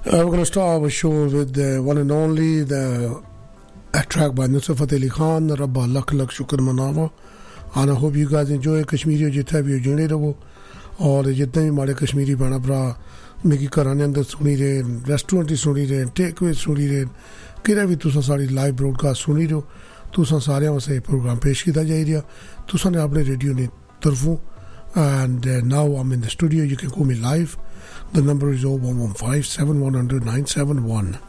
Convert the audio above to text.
We're going to start our show with the one and only, a track by Nusrat Fateh Ali Khan, Rabba Lakh Lakh Shukr Manawa. And I hope you guys enjoy Kashmiri jitna bhi june raho aur jitne bhi hमारे kashmiri bhana bra meki घराने अंदर सुनी रहे, restaurant सुनी रहे, take वे सुनी रहे, किरा भी तुसा सारी लाइव ब्रॉडकास्ट सुनी रहो, तुसा सारे वास्ते प्रोग्राम पेश किया जा रहा, तुसा ने अपने रेडियो ने तरफों. And now I'm in the studio. You can call me live. The number is 0115 7100 971.